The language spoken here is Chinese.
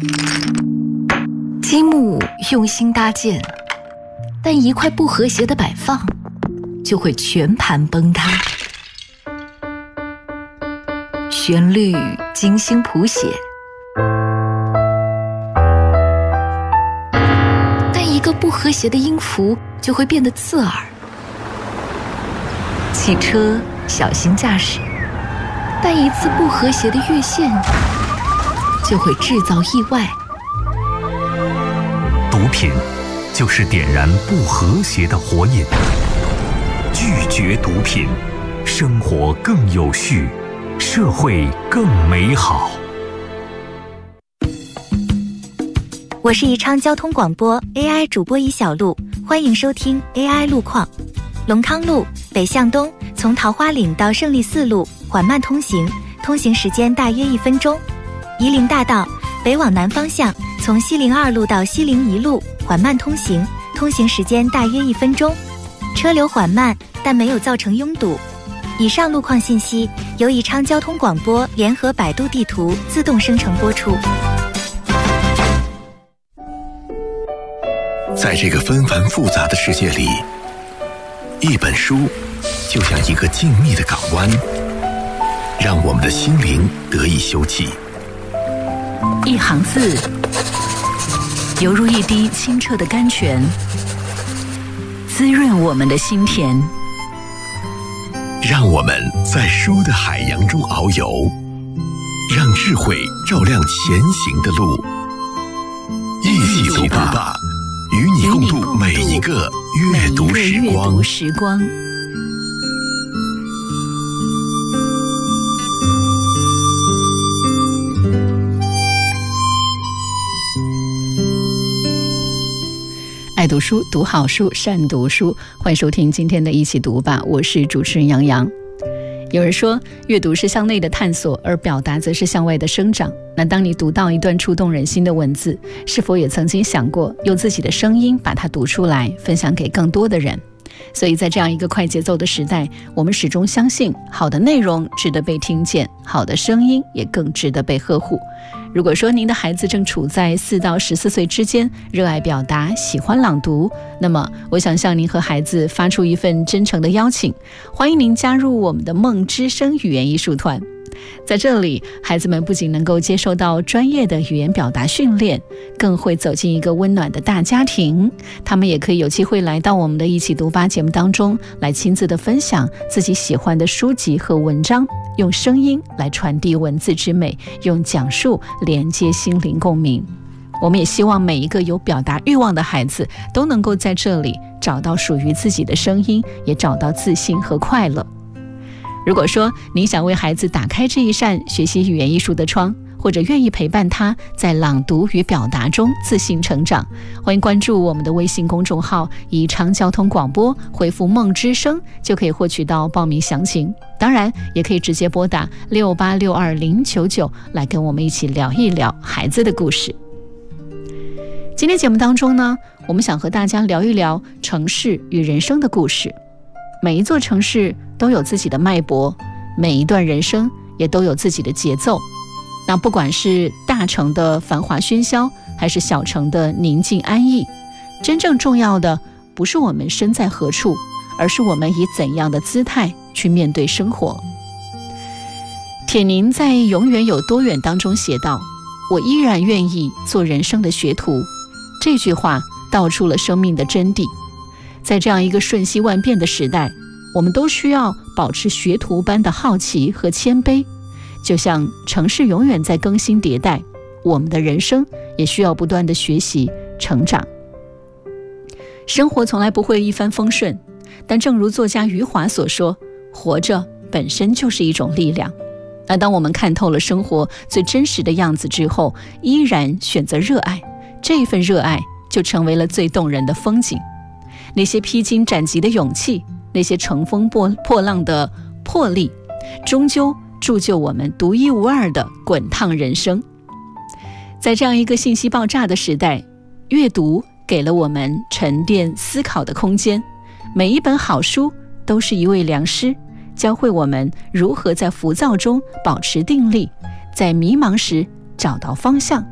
积木用心搭建，但一块不和谐的摆放就会全盘崩塌。旋律精心谱写，但一个不和谐的音符就会变得刺耳。汽车小心驾驶，但一次不和谐的越线就会制造意外。 毒品就是点燃不和谐的火引，拒绝毒品，生活更有序，社会更美好。 我是宜昌交通广播 AI 主播宜小璐，欢迎收听 AI 路况。龙康路北向东，从桃花岭到胜利四路缓慢通行，通行时间大约1分钟。夷陵大道北往南方向，从西陵2路到西陵1路缓慢通行，通行时间大约1分钟。车流缓慢，但没有造成拥堵。以上路况信息由宜昌交通广播联合百度地图自动生成播出。 在这个纷繁复杂的世界里，一本书就像一个静谧的港湾，让我们的心灵得以休憩。 一行字犹如一滴清澈的甘泉，滋润我们的心田。 让我们在书的海洋中遨游，让智慧照亮前行的路。一起读吧，与你共度每一个阅读时光。 爱读书，读好书，善读书。欢迎收听今天的一起读吧，我是主持人杨洋。有人说，阅读是向内的探索，而表达则是向外的生长。那当你读到一段触动人心的文字，是否也曾经想过用自己的声音把它读出来，分享给更多的人？所以在这样一个快节奏的时代，我们始终相信好的内容值得被听见，好的声音也更值得被呵护。如果说您的孩子正处在4到14岁之间，热爱表达，喜欢朗读，那么我想向您和孩子发出一份真诚的邀请，欢迎您加入我们的梦之声语言艺术团。在这里，孩子们不仅能够接受到专业的语言表达训练，更会走进一个温暖的大家庭。他们也可以有机会来到我们的一起读吧节目当中，来亲自的分享自己喜欢的书籍和文章，用声音来传递文字之美，用讲述连接心灵共鸣。我们也希望每一个有表达欲望的孩子都能够在这里找到属于自己的声音，也找到自信和快乐。如果说您想为孩子打开这一扇学习语言艺术的窗，或者愿意陪伴他在朗读与表达中自信成长，欢迎关注我们的微信公众号宜昌交通广播，回复梦之声就可以获取到报名详情。当然也可以直接拨打6862-099来跟我们一起聊一聊孩子的故事。今天节目当中呢，我们想和大家聊一聊城市与人生的故事。每一座城市都有自己的脉搏，每一段人生也都有自己的节奏。那不管是大城的繁华喧嚣，还是小城的宁静安逸，真正重要的不是我们身在何处，而是我们以怎样的姿态去面对生活。铁凝在《永远有多远》当中写道，我依然愿意做人生的学徒。这句话道出了生命的真谛。在这样一个瞬息万变的时代，我们都需要保持学徒般的好奇和谦卑。就像城市永远在更新迭代，我们的人生也需要不断的学习成长。生活从来不会一帆风顺，但正如作家余华所说，活着本身就是一种力量。而当我们看透了生活最真实的样子之后，依然选择热爱，这份热爱就成为了最动人的风景。那些披荆斩棘的勇气，那些乘风破浪的魄力，终究铸就我们独一无二的滚烫人生。在这样一个信息爆炸的时代，阅读给了我们沉淀思考的空间。每一本好书都是一位良师，教会我们如何在浮躁中保持定力，在迷茫时找到方向。